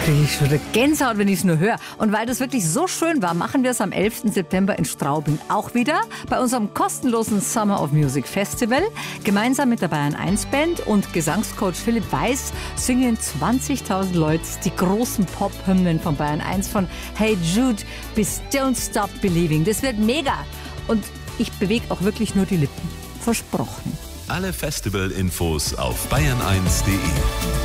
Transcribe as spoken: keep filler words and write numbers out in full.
kriege ich schon eine Gänsehaut, wenn ich es nur höre. Und weil das wirklich so schön war, machen wir es am elften September in Straubing auch wieder bei unserem kostenlosen Summer of Music Festival. Gemeinsam mit der Bayern eins Band und Gesangscoach Philipp Weiß singen zwanzigtausend Leute die großen Pop-Hymnen von Bayern eins, von Hey Jude bis Don't Stop Believing. Das wird mega. Und ich bewege auch wirklich nur die Lippen. Versprochen. Alle Festival-Infos auf bayern eins punkt de.